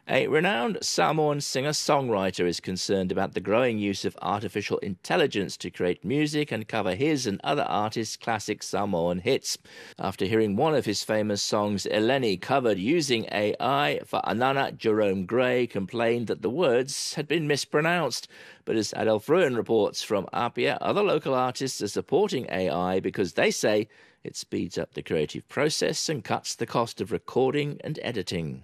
A renowned Samoan singer-songwriter is concerned about the growing use of artificial intelligence to create music and cover his and other artists' classic Samoan hits. After hearing one of his famous songs, Eleni, covered using AI, Fa'anana Jerome Gray complained that the words had been mispronounced. But as Adele Fruin reports from Apia, other local artists are supporting AI because they say it speeds up the creative process and cuts the cost of recording and editing.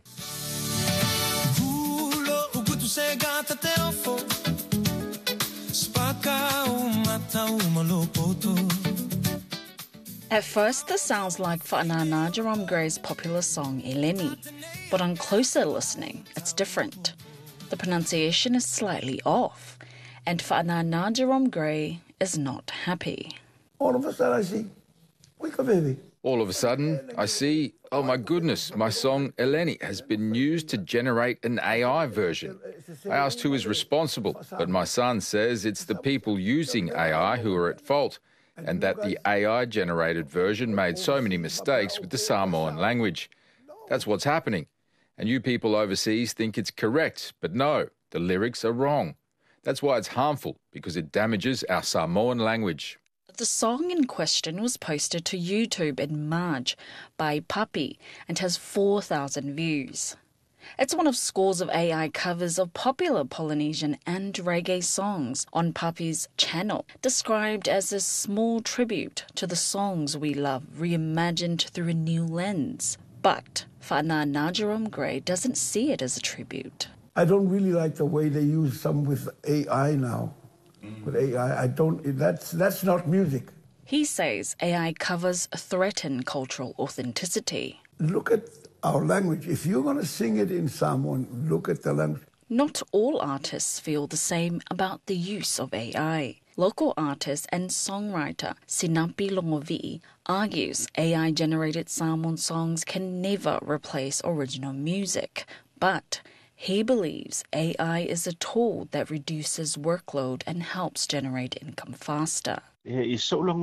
At first, this sounds like Fa'anana Jerome Gray's popular song Eleni, but on closer listening, it's different. The pronunciation is slightly off, and Fa'anana Jerome Gray is not happy. All of a sudden I see, wake up, baby. All of a sudden, I see, oh my goodness, my song Eleni has been used to generate an AI version. I asked who is responsible, but my son says it's the people using AI who are at fault, and that the AI-generated version made so many mistakes with the Samoan language. That's what's happening. And you people overseas think it's correct, but no, the lyrics are wrong. That's why it's harmful, because it damages our Samoan language. The song in question was posted to YouTube in March by Papi and has 4,000 views. It's one of scores of AI covers of popular Polynesian and reggae songs on Papi's channel, described as a small tribute to the songs we love, reimagined through a new lens. But Fa'anana Jerome Gray doesn't see it as a tribute. I don't really like the way they use some with AI now. With AI, that's not music. He says AI covers threaten cultural authenticity. Look at our language. If you're going to sing it in Samoan, look at the language. Not all artists feel the same about the use of AI. Local artist and songwriter Sinapi Longovi'i argues AI-generated Samoan songs can never replace original music, but he believes AI is a tool that reduces workload and helps generate income faster. In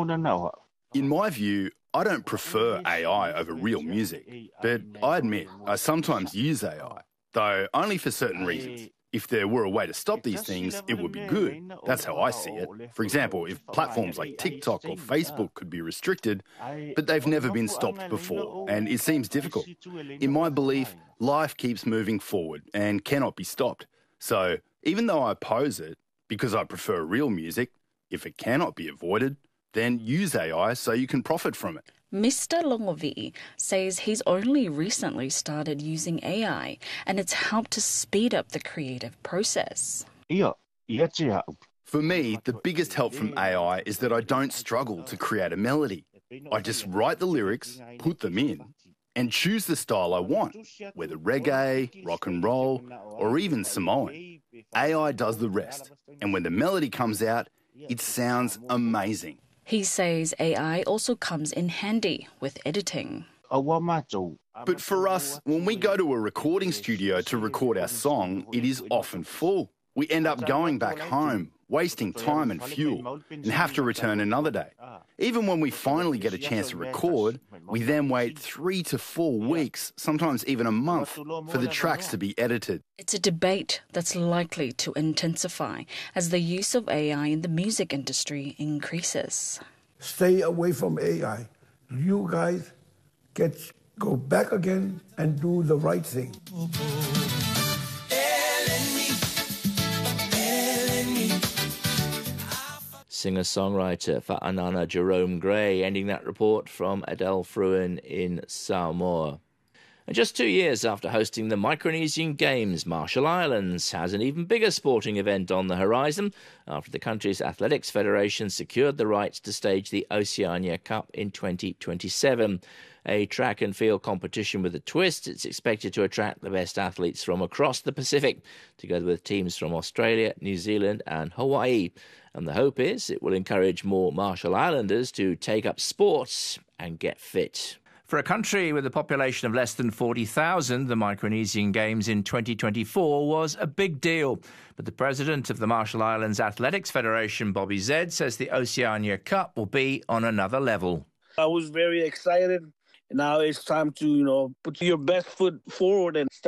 my view, I don't prefer AI over real music, but I admit I sometimes use AI, though only for certain reasons. If there were a way to stop these things, it would be good. That's how I see it. For example, if platforms like TikTok or Facebook could be restricted, but they've never been stopped before, and it seems difficult. In my belief, life keeps moving forward and cannot be stopped. So even though I oppose it, because I prefer real music, if it cannot be avoided, then use AI so you can profit from it. Mr. Longovi'i says he's only recently started using AI and it's helped to speed up the creative process. For me, the biggest help from AI is that I don't struggle to create a melody. I just write the lyrics, put them in, and choose the style I want, whether reggae, rock and roll, or even Samoan. AI does the rest, and when the melody comes out, it sounds amazing. He says AI also comes in handy with editing. But for us, when we go to a recording studio to record our song, it is often full. We end up going back home, wasting time and fuel, and have to return another day. Even when we finally get a chance to record, we then wait 3 to 4 weeks, sometimes even a month, for the tracks to be edited. It's a debate that's likely to intensify as the use of AI in the music industry increases. Stay away from AI. You guys go back again and do the right thing. Singer-songwriter Fa'anana Jerome Gray, ending that report from Adele Fruin in Samoa. And just 2 years after hosting the Micronesian Games, Marshall Islands has an even bigger sporting event on the horizon after the country's athletics federation secured the rights to stage the Oceania Cup in 2027. A track and field competition with a twist. It's expected to attract the best athletes from across the Pacific, together with teams from Australia, New Zealand and Hawaii. And the hope is it will encourage more Marshall Islanders to take up sports and get fit. For a country with a population of less than 40,000, the Micronesian Games in 2024 was a big deal. But the president of the Marshall Islands Athletics Federation, Bobby Zed, says the Oceania Cup will be on another level. I was very excited. Now it's time to, put your best foot forward and